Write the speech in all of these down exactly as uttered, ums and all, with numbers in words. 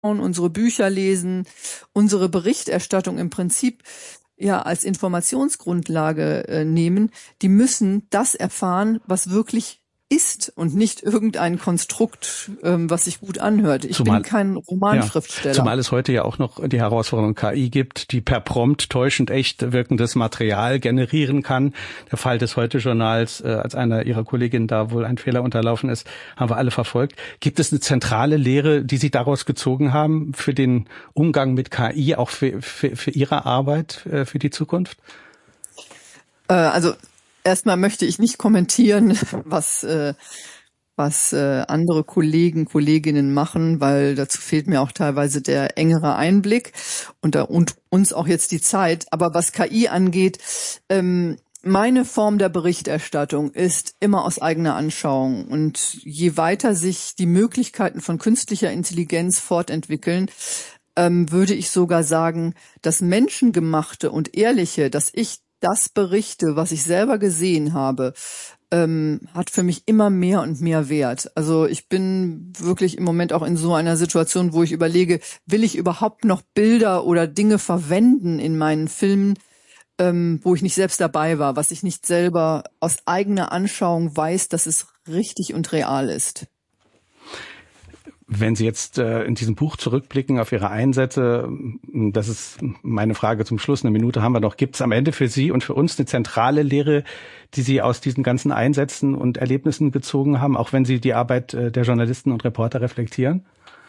unsere Bücher lesen, unsere Berichterstattung im Prinzip ja als Informationsgrundlage äh, nehmen, die müssen das erfahren, was wirklich ist und nicht irgendein Konstrukt, ähm, was sich gut anhört. Ich zumal, bin kein Romanschriftsteller. Ja, zumal es heute ja auch noch die Herausforderung K I gibt, die per Prompt täuschend echt wirkendes Material generieren kann. Der Fall des Heute-Journals, äh, als einer Ihrer Kolleginnen da wohl ein Fehler unterlaufen ist, haben wir alle verfolgt. Gibt es eine zentrale Lehre, die Sie daraus gezogen haben für den Umgang mit K I, auch für, für, für Ihre Arbeit, äh, für die Zukunft? Äh, also Erstmal möchte ich nicht kommentieren, was äh, was äh, andere Kollegen, Kolleginnen machen, weil dazu fehlt mir auch teilweise der engere Einblick und, da, und uns auch jetzt die Zeit. Aber was K I angeht, ähm, meine Form der Berichterstattung ist immer aus eigener Anschauung. Und je weiter sich die Möglichkeiten von künstlicher Intelligenz fortentwickeln, ähm, würde ich sogar sagen, das Menschengemachte und Ehrliche, dass ich das berichte, was ich selber gesehen habe, ähm, hat für mich immer mehr und mehr Wert. Also ich bin wirklich im Moment auch in so einer Situation, wo ich überlege, will ich überhaupt noch Bilder oder Dinge verwenden in meinen Filmen, ähm, wo ich nicht selbst dabei war, was ich nicht selber aus eigener Anschauung weiß, dass es richtig und real ist. Wenn Sie jetzt äh, in diesem Buch zurückblicken auf Ihre Einsätze, das ist meine Frage zum Schluss, eine Minute haben wir noch, gibt es am Ende für Sie und für uns eine zentrale Lehre, die Sie aus diesen ganzen Einsätzen und Erlebnissen gezogen haben, auch wenn Sie die Arbeit äh, der Journalisten und Reporter reflektieren?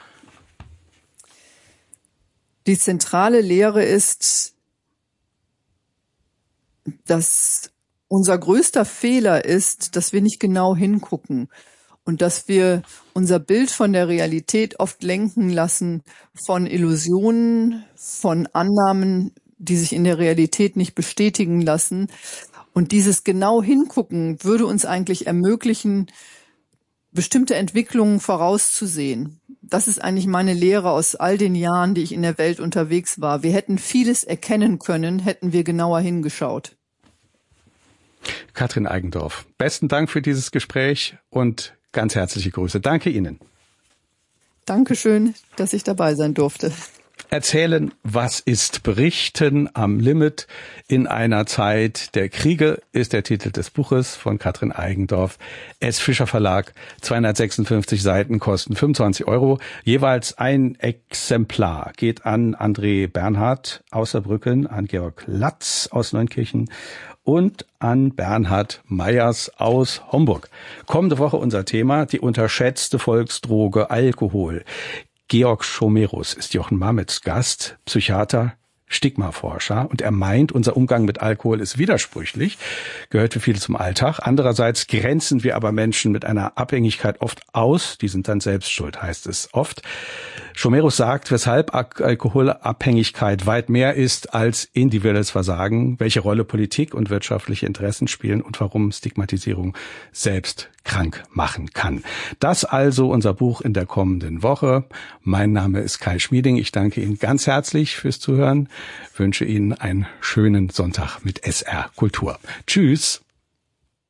Die zentrale Lehre ist, dass unser größter Fehler ist, dass wir nicht genau hingucken. Und dass wir unser Bild von der Realität oft lenken lassen von Illusionen, von Annahmen, die sich in der Realität nicht bestätigen lassen. Und dieses genau Hingucken würde uns eigentlich ermöglichen, bestimmte Entwicklungen vorauszusehen. Das ist eigentlich meine Lehre aus all den Jahren, die ich in der Welt unterwegs war. Wir hätten vieles erkennen können, hätten wir genauer hingeschaut. Katrin Eigendorf, besten Dank für dieses Gespräch und ganz herzliche Grüße. Danke Ihnen. Dankeschön, dass ich dabei sein durfte. Erzählen, was ist Berichten am Limit in einer Zeit der Kriege, ist der Titel des Buches von Katrin Eigendorf. S. Fischer Verlag, zweihundertsechsundfünfzig Seiten, kosten fünfundzwanzig Euro. Jeweils ein Exemplar geht an André Bernhard aus Saarbrücken, an Georg Latz aus Neunkirchen und an Bernhard Meyers aus Homburg. Kommende Woche unser Thema, die unterschätzte Volksdroge Alkohol. Georg Schomerus ist Jochen Mamets Gast, Psychiater, Stigmaforscher, und er meint, unser Umgang mit Alkohol ist widersprüchlich, gehört für viele zum Alltag. Andererseits grenzen wir aber Menschen mit einer Abhängigkeit oft aus, die sind dann selbst schuld, heißt es oft. Schomerus sagt, weshalb Alkoholabhängigkeit weit mehr ist als individuelles Versagen, welche Rolle Politik und wirtschaftliche Interessen spielen und warum Stigmatisierung selbst krank machen kann. Das also unser Buch in der kommenden Woche. Mein Name ist Kai Schmieding. Ich danke Ihnen ganz herzlich fürs Zuhören, wünsche Ihnen einen schönen Sonntag mit S R Kultur. Tschüss.